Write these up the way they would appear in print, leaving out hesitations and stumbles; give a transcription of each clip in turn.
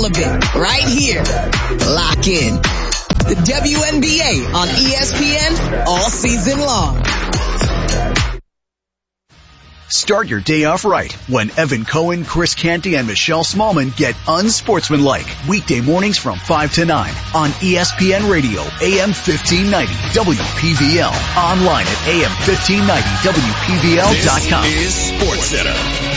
it right here. Lock in. The WNBA on ESPN all season long. Start your day off right when Evan Cohen, Chris Canty, and Michelle Smallman get unsportsmanlike. Weekday mornings from 5 to 9 on ESPN Radio, AM 1590, WPVL. Online at AM1590WPVL.com. This is SportsCenter.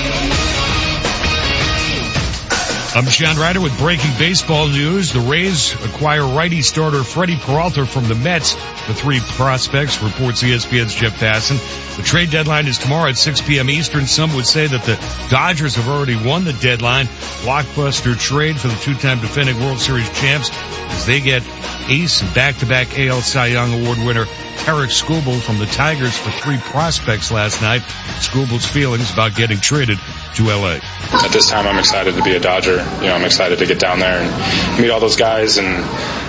I'm John Ryder with breaking baseball news. The Rays acquire righty starter Freddie Peralta from the Mets. The three prospects, reports ESPN's Jeff Passan. The trade deadline is tomorrow at 6 p.m. Eastern. Some would say that the Dodgers have already won the deadline. Blockbuster trade for the two-time defending World Series champs as they get ace and back-to-back AL Cy Young Award winner Tarik Skubal from the Tigers for three prospects last night. Skubal's feelings about getting traded to L.A. At this time, I'm excited to be a Dodger. I'm excited to get down there and meet all those guys and,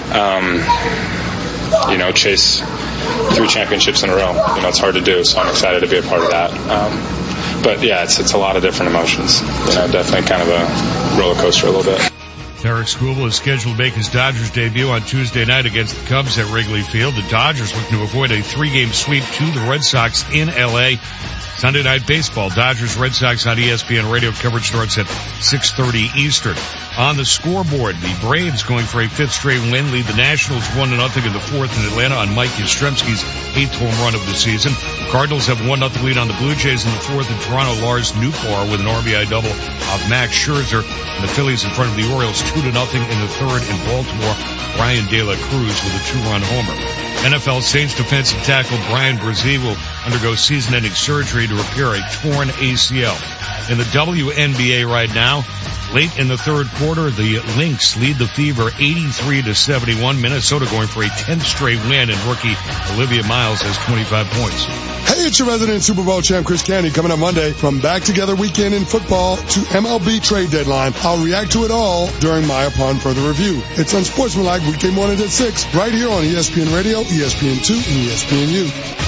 chase 3 championships in a row. It's hard to do, so I'm excited to be a part of that. But yeah, it's a lot of different emotions. Definitely kind of a roller coaster a little bit. Tarik Skubal is scheduled to make his Dodgers debut on Tuesday night against the Cubs at Wrigley Field. The Dodgers looking to avoid a 3-game sweep to the Red Sox in L.A. Sunday Night Baseball, Dodgers Red Sox on ESPN Radio. Coverage starts at 6:30 Eastern. On the scoreboard, the Braves going for a 5th straight win, lead the Nationals 1-0 in the 4th in Atlanta on Mike Yastrzemski's 8th home run of the season. The Cardinals have a 1-0 lead on the Blue Jays in the 4th in Toronto. Lars Nootbaar with an RBI double of Max Scherzer. And the Phillies in front of the Orioles 2-0 in the 3rd in Baltimore. Brian De La Cruz with a 2-run homer. NFL Saints defensive tackle Brian Brzee will undergo season-ending surgery to repair a torn ACL. In the WNBA right now, late in the 3rd quarter, the Lynx lead the Fever 83-71. Minnesota going for a 10th straight win, and rookie Olivia Miles has 25 points. Hey, it's your resident Super Bowl champ Chris Canty coming up Monday. From back together weekend in football to MLB trade deadline, I'll react to it all during my Upon Further Review. It's Unsportsmanlike weekday mornings at 6 right here on ESPN Radio, ESPN2, and ESPNU.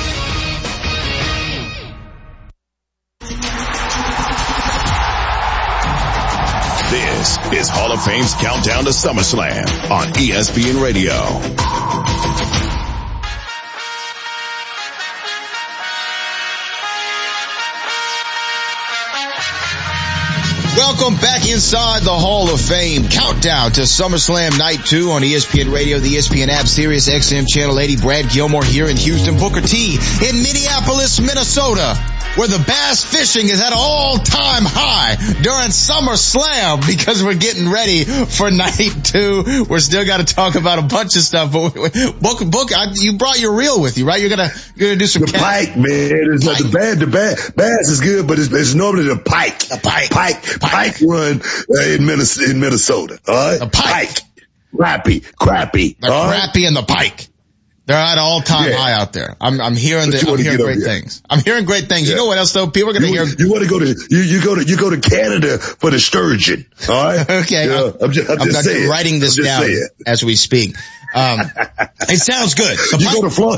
This is Hall of Fame's Countdown to SummerSlam on ESPN Radio. Welcome back inside the Hall of Fame. Countdown to SummerSlam Night 2 on ESPN Radio, the ESPN app, Sirius XM Channel 80. Brad Gilmore here in Houston. Booker T in Minneapolis, Minnesota, where the bass fishing is at an all-time high during SummerSlam because we're getting ready for Night 2. We're still got to talk about a bunch of stuff, but Booker, you brought your reel with you, right? You're gonna do some the pike, man. It's like the bass is good, but it's normally the pike. The pike run in Minnesota. All right, the pike. Crappie. The crappie and the pike. They're at all-time high out there. I'm hearing great things. I'm hearing great things. Yeah. You know what else though? People are going to hear. You want to go to you go to Canada for the sturgeon. All right. Okay. Yeah, I'm just saying. Writing this down as we speak. It sounds good. You go to Florida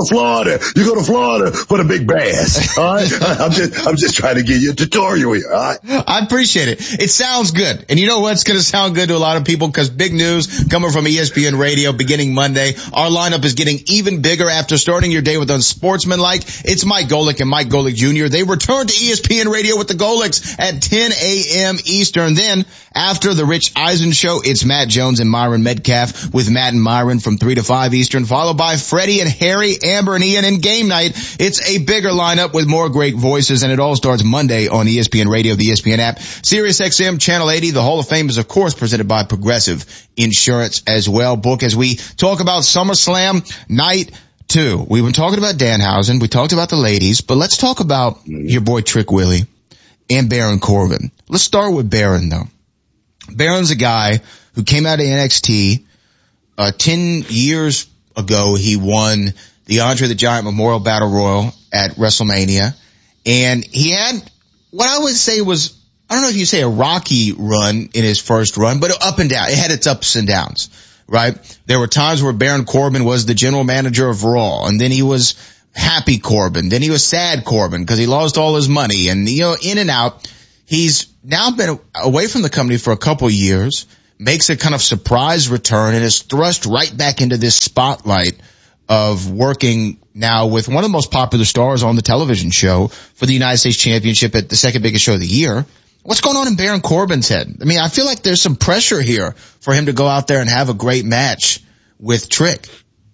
for the big bass. All right. I'm just trying to give you a tutorial here. All right. I appreciate it. It sounds good. And you know what's going to sound good to a lot of people? Because big news coming from ESPN Radio beginning Monday. Our lineup is getting even bigger after starting your day with Unsportsmanlike. It's Mike Golick and Mike Golick Jr. They return to ESPN Radio with the Golicks at 10 a.m. Eastern. Then after the Rich Eisen show, it's Matt Jones and Myron Metcalf with Matt and Myron from 3 to 5 Eastern, followed by Freddie and Harry, Amber and Ian in Game Night. It's a bigger lineup with more great voices, and it all starts Monday on ESPN Radio, the ESPN app, Sirius XM Channel 80. The Hall of Fame is, of course, presented by Progressive Insurance as well. Book, as we talk about SummerSlam Night 2. We've been talking about Danhausen. We talked about the ladies, but let's talk about your boy Trick Willie and Baron Corbin. Let's start with Baron, though. Baron's a guy who came out of NXT. 10 years ago, he won the Andre the Giant Memorial Battle Royal at WrestleMania. And he had what I would say was, I don't know if you say a rocky run in his first run, but up and down. It had its ups and downs, right? There were times where Baron Corbin was the general manager of Raw, and then he was happy Corbin. Then he was sad Corbin because he lost all his money, and, in and out. He's now been away from the company for a couple of years, makes a kind of surprise return and is thrust right back into this spotlight of working now with one of the most popular stars on the television show for the United States Championship at the second biggest show of the year. What's going on in Baron Corbin's head? I mean, I feel like there's some pressure here for him to go out there and have a great match with Trick.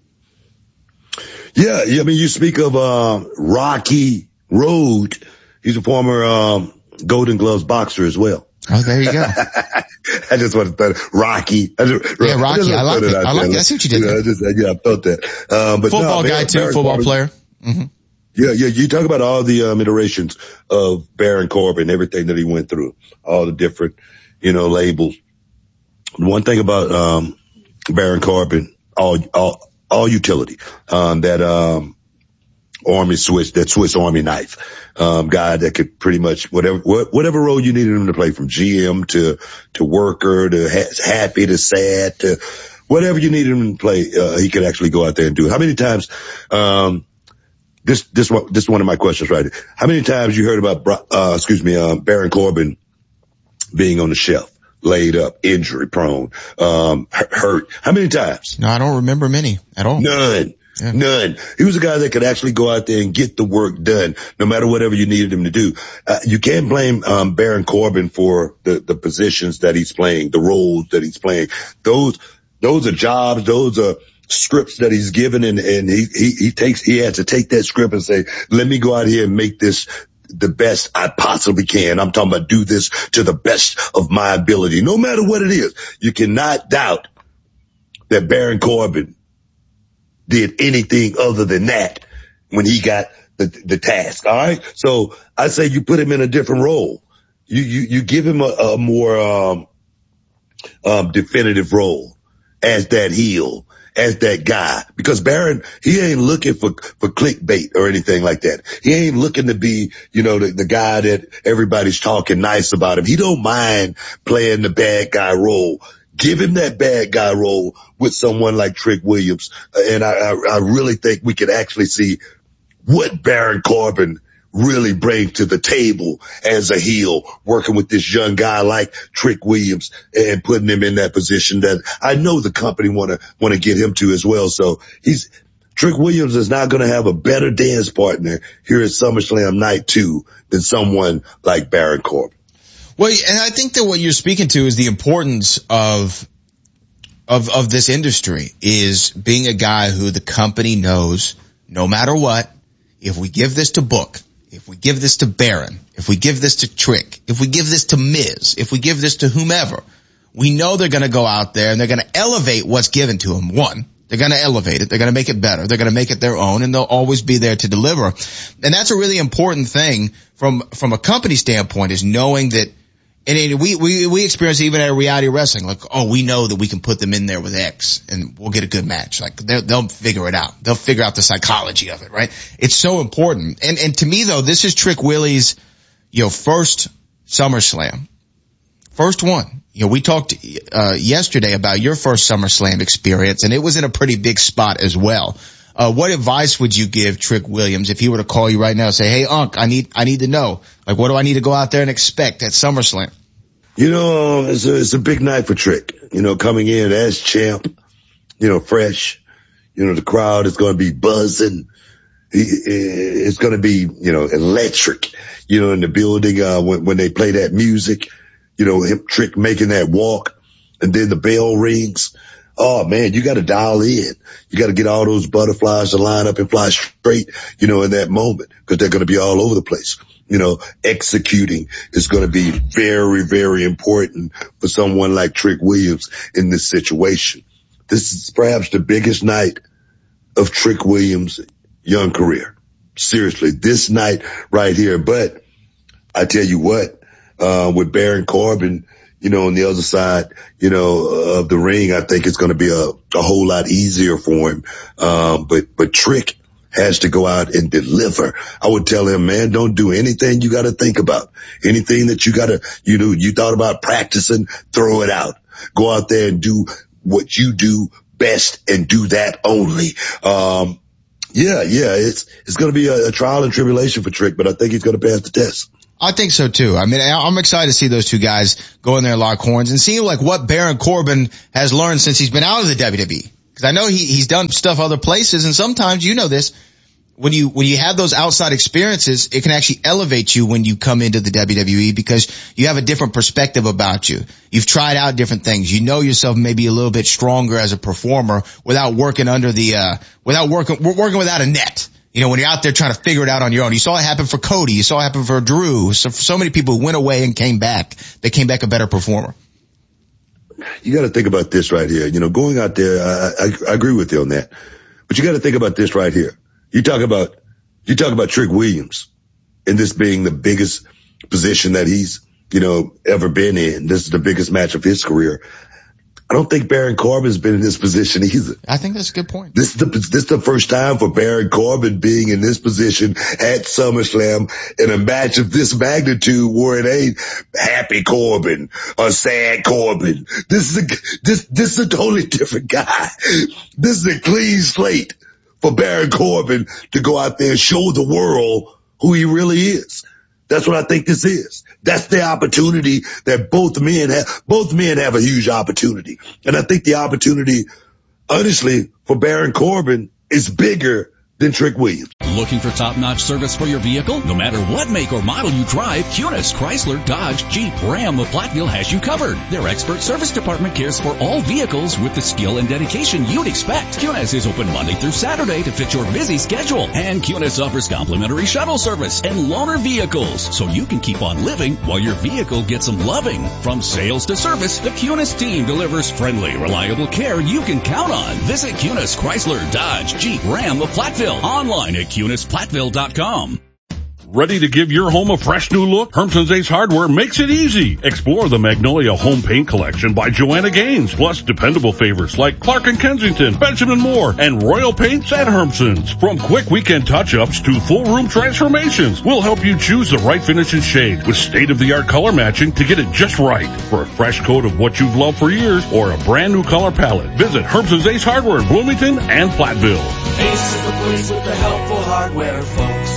Yeah, I mean, you speak of Rocky Road. He's a former Golden Gloves boxer as well. Oh, there you go. I just want to throw Rocky. Rocky. I like it. I see what you did there. I thought that. But football guy too, football player. Mm-hmm. Yeah. You talk about all the iterations of Baron Corbin, everything that he went through, all the different, labels. One thing about Baron Corbin, all utility, that Army Swiss, that Swiss Army knife, guy that could pretty much whatever role you needed him to play, from GM to worker to happy to sad to whatever you needed him to play, he could actually go out there and do it. How many times, this is one of my questions, right? How many times you heard about, Baron Corbin being on the shelf, laid up, injury prone, hurt? How many times? No, I don't remember many at all. None. Yeah. None. He was a guy that could actually go out there and get the work done, no matter whatever you needed him to do. You can't blame Baron Corbin for the positions that he's playing, the roles that he's playing. Those are jobs, those are scripts that he's given, and he had to take that script and say, let me go out here and make this the best I possibly can. I'm talking about do this to the best of my ability, no matter what it is. You cannot doubt that Baron Corbin did anything other than that when he got the task. All right. So I say you put him in a different role. You give him a more, definitive role as that heel, as that guy, because Baron, he ain't looking for clickbait or anything like that. He ain't looking to be, the guy that everybody's talking nice about him. He don't mind playing the bad guy role. Give him that bad guy role with someone like Trick Williams. And I really think we could actually see what Baron Corbin really brings to the table as a heel, working with this young guy like Trick Williams and putting him in that position that I know the company want to get him to as well. So Trick Williams is not going to have a better dance partner here at SummerSlam Night 2 than someone like Baron Corbin. Well, and I think that what you're speaking to is the importance of this industry, is being a guy who the company knows, no matter what, if we give this to Book, if we give this to Baron, if we give this to Trick, if we give this to Miz, if we give this to whomever, we know they're going to go out there and they're going to elevate what's given to them. One, they're going to elevate it. They're going to make it better. They're going to make it their own, and they'll always be there to deliver. And that's a really important thing from a company standpoint, is knowing that. And we experience even at reality wrestling, like, oh, we know that we can put them in there with X and we'll get a good match. Like, they'll figure it out. They'll figure out the psychology of it, right? It's so important. And to me though, this is Trick Willie's, first SummerSlam. First one. We talked, yesterday about your first SummerSlam experience, and it was in a pretty big spot as well. What advice would you give Trick Williams if he were to call you right now and say, hey, Unc, I need to know, like, what do I need to go out there and expect at SummerSlam? It's a big night for Trick, coming in as champ, fresh, the crowd is going to be buzzing. It's going to be, electric, in the building, when they play that music, him, Trick making that walk, and then the bell rings. Oh man, you got to dial in. You got to get all those butterflies to line up and fly straight, in that moment, because they're going to be all over the place. Executing is going to be very, very important for someone like Trick Williams in this situation. This is perhaps the biggest night of Trick Williams' young career. Seriously, this night right here. But I tell you what, with Baron Corbin, on the other side, of the ring, I think it's going to be a whole lot easier for him. But Trick has to go out and deliver. I would tell him, man, don't do anything you got to think about. Anything that you got to, you thought about practicing, throw it out. Go out there and do what you do best and do that only. It's going to be a trial and tribulation for Trick, but I think he's going to pass the test. I think so too. I mean, I'm excited to see those two guys go in there and lock horns and see like what Baron Corbin has learned since he's been out of the WWE. Because I know he's done stuff other places, and sometimes, you know this, when you have those outside experiences, it can actually elevate you when you come into the WWE because you have a different perspective about you. You've tried out different things. You know yourself maybe a little bit stronger as a performer without working under the working without a net. You know, when you're out there trying to figure it out on your own. You saw it happen for Cody. You saw it happen for Drew. So many people went away and came back. They came back a better performer. You got to think about this right here. You know, going out there, I agree with you on that. But you got to think about this right here. You talk about Trick Williams and this being the biggest position that he's, you know, ever been in. This is the biggest match of his career. I don't think Baron Corbin's been in this position either. I think that's a good point. This is the first time for Baron Corbin being in this position at SummerSlam in a match of this magnitude where it ain't happy Corbin or sad Corbin. This is a totally different guy. This is a clean slate for Baron Corbin to go out there and show the world who he really is. That's what I think this is. That's the opportunity that both men have. Both men have a huge opportunity. And I think the opportunity, honestly, for Baron Corbin is bigger than Trick Williams. Looking for top-notch service for your vehicle? No matter what make or model you drive, Kunis, Chrysler, Dodge, Jeep, Ram of Platteville has you covered. Their expert service department cares for all vehicles with the skill and dedication you'd expect. Kunis is open Monday through Saturday to fit your busy schedule. And Kunis offers complimentary shuttle service and loaner vehicles, so you can keep on living while your vehicle gets some loving. From sales to service, the Kunis team delivers friendly, reliable care you can count on. Visit Kunis, Chrysler, Dodge, Jeep, Ram of Platteville. Online at CunisPlatteville.com. Ready to give your home a fresh new look? Hermson's Ace Hardware makes it easy. Explore the Magnolia Home Paint Collection by Joanna Gaines, plus dependable favorites like Clark & Kensington, Benjamin Moore, and Royal Paints at Hermson's. From quick weekend touch-ups to full room transformations, we'll help you choose the right finish and shade with state-of-the-art color matching to get it just right. For a fresh coat of what you've loved for years or a brand new color palette, visit Hermson's Ace Hardware in Bloomington and Platteville. Ace is the place with the helpful hardware, folks.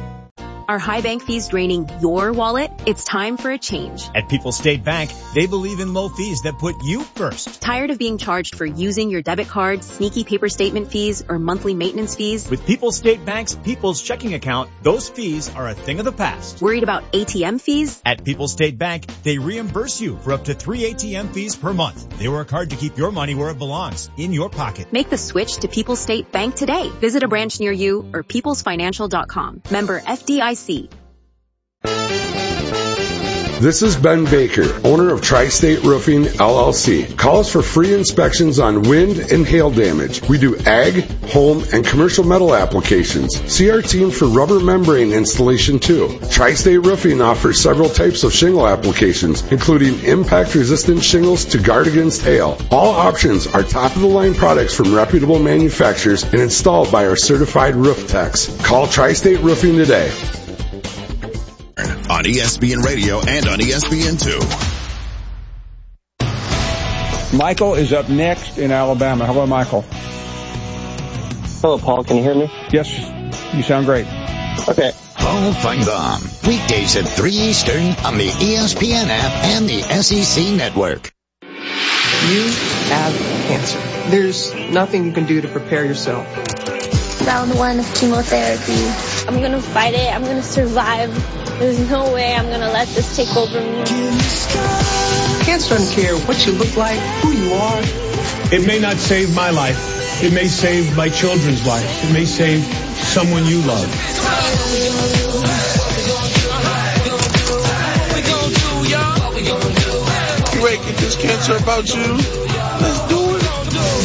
Are high bank fees draining your wallet? It's time for a change. At People's State Bank, they believe in low fees that put you first. Tired of being charged for using your debit card, sneaky paper statement fees, or monthly maintenance fees? With People's State Bank's People's Checking Account, those fees are a thing of the past. Worried about ATM fees? At People's State Bank, they reimburse you for up to 3 ATM fees per month. They work hard to keep your money where it belongs, in your pocket. Make the switch to People's State Bank today. Visit a branch near you or peoplesfinancial.com. Member FDIC. This is Ben Baker, owner of Tri-State Roofing, LLC. Call us for free inspections on wind and hail damage. We do ag, home, and commercial metal applications. See our team for rubber membrane installation too. Tri-State Roofing offers several types of shingle applications, including impact-resistant shingles to guard against hail. All options are top-of-the-line products from reputable manufacturers and installed by our certified roof techs. Call Tri-State Roofing today. On ESPN Radio and on ESPN2. Michael is up next in Alabama. Hello, Michael. Hello, Paul. Can you hear me? Yes, you sound great. Okay. Paul Feinbaum, weekdays at 3 Eastern on the ESPN app and the SEC network. You have cancer. There's nothing you can do to prepare yourself. Round 1 of chemotherapy. I'm going to fight it. I'm going to survive. There's no way I'm going to let this take over me. Cancer doesn't care what you look like, who you are. It may not save my life. It may save my children's life. It may save someone you love. You ready to get this cancer about you? Let's do it.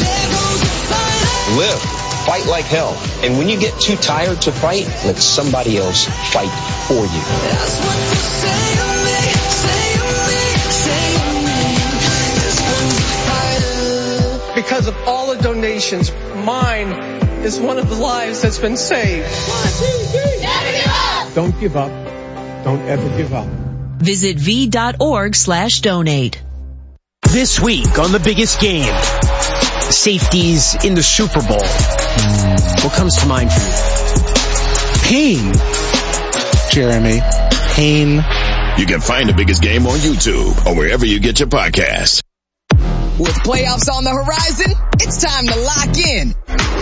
Live. Fight like hell. And when you get too tired to fight, let somebody else fight for you. Because of all the donations, mine is one of the lives that's been saved. 1, 2, 3. Never give up. Don't give up. Don't ever give up. Visit v.org/donate. This week on The Biggest Game, safeties in the Super Bowl. What comes to mind for you? Pain. Jeremy. pain. You can find The Biggest Game on YouTube or wherever you get your podcasts. With playoffs on the horizon, it's time to lock